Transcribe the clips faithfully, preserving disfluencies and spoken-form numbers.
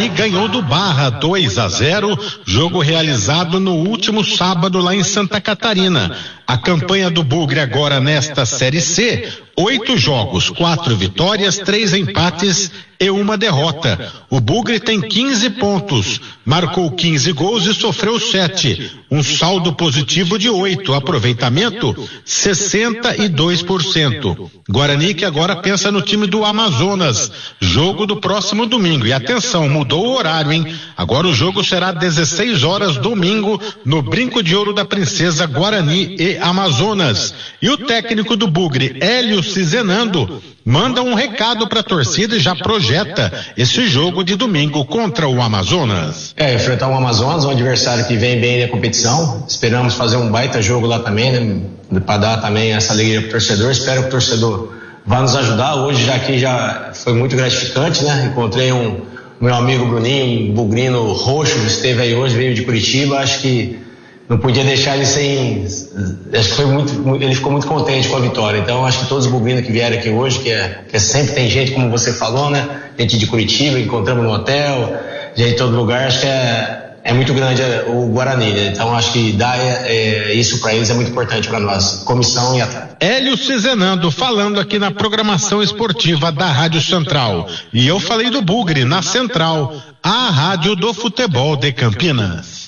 Guarani ganhou do Barra dois a zero, jogo realizado no último sábado lá em Santa Catarina. A campanha do Bugre agora nesta Série C, oito jogos, quatro vitórias, três empates e uma derrota. O Bugre tem quinze pontos, marcou quinze gols e sofreu sete, um saldo positivo de oito, aproveitamento sessenta e dois por cento. Guarani que agora pensa no time do Amazonas, jogo do próximo domingo. E atenção, mudou o horário, hein? Agora o jogo será dezesseis horas domingo no Brinco de Ouro da Princesa, Guarani e Amazonas. E o técnico do Bugre, Hélio Cizenando, manda um recado para a torcida e já projeta esse jogo de domingo contra o Amazonas. É, enfrentar o Amazonas, um adversário que vem bem na competição. Esperamos fazer um baita jogo lá também, né? Para dar também essa alegria pro torcedor. Espero que o torcedor vá nos ajudar. Hoje já aqui já foi muito gratificante, né? Encontrei um meu amigo Bruninho, um bugrino roxo, que esteve aí hoje, veio de Curitiba. Acho que não podia deixar ele sem. Acho que foi muito. Ele ficou muito contente com a vitória. Então, acho que todos os bugrinos que vieram aqui hoje, que é, que é sempre tem gente, como você falou, né? Gente de Curitiba, encontramos no hotel, gente de todo lugar. Acho que é, é muito grande o Guarani, né? Então, acho que dar é, é, isso para eles é muito importante para nós, comissão e atleta. Hélio Cizenando falando aqui na programação esportiva da Rádio Central. E eu falei do Bugre na Central, a rádio do futebol de Campinas.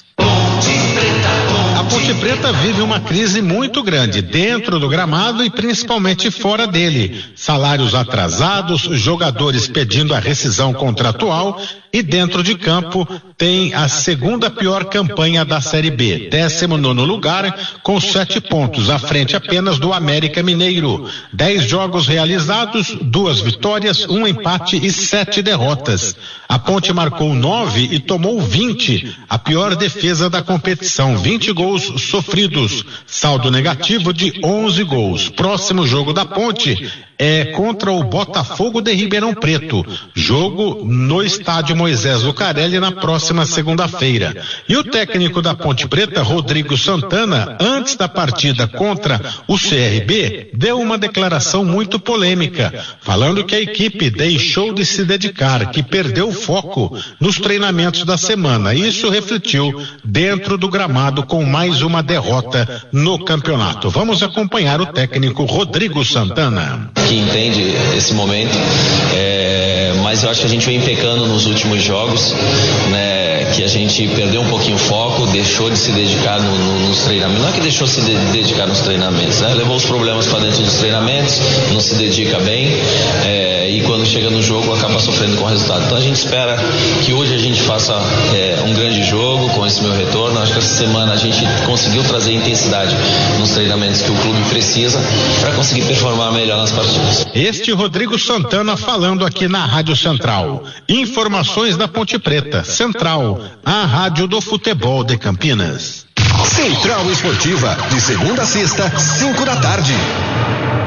A Ponte Preta vive uma crise muito grande dentro do gramado e principalmente fora dele. Salários atrasados, jogadores pedindo a rescisão contratual e dentro de campo tem a segunda pior campanha da Série B, décimo nono lugar com sete pontos, à frente apenas do América Mineiro. Dez jogos realizados, duas vitórias, um empate e sete derrotas. A Ponte marcou nove e tomou vinte, a pior defesa da competição, vinte gols sofridos, saldo negativo de onze gols. Próximo jogo da Ponte é contra o Botafogo de Ribeirão Preto, jogo no estádio Moisés Lucarelli na próxima segunda-feira. E o técnico da Ponte Preta, Rodrigo Santana, antes da partida contra o C R B, deu uma declaração muito polêmica, falando que a equipe deixou de se dedicar, que perdeu o foco nos treinamentos da semana. Isso refletiu dentro do gramado com mais uma derrota no campeonato. Vamos acompanhar o técnico Rodrigo Santana. Que entende esse momento, é, mas eu acho que a gente vem pecando nos últimos jogos, né, que a gente perdeu um pouquinho o foco, deixou de se dedicar no, no, nos treinamentos, não é que deixou de se de, dedicar nos treinamentos, né, levou os problemas para dentro dos treinamentos, não se dedica bem, é, e quando chega no jogo acaba sofrendo com o resultado. Então a gente espera que hoje a gente faça é, um grande jogo com esse meu retorno. Acho que essa semana a gente conseguiu trazer intensidade nos treinamentos que o clube precisa para conseguir performar melhor nas partidas. Este Rodrigo Santana falando aqui na Rádio Central. Informações da Ponte Preta. Central, a rádio do futebol de Campinas. Central Esportiva, de segunda a sexta, cinco da tarde.